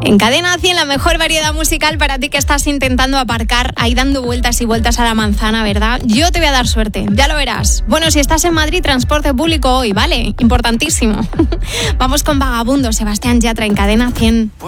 En Cadena 100, la mejor variedad musical para ti que estás intentando aparcar ahí dando vueltas y vueltas a la manzana, ¿verdad? Yo te voy a dar suerte, ya lo verás. Bueno, si estás en Madrid, transporte público hoy, ¿vale? Importantísimo. Vamos con Vagabundo, Sebastián Yatra en Cadena 100.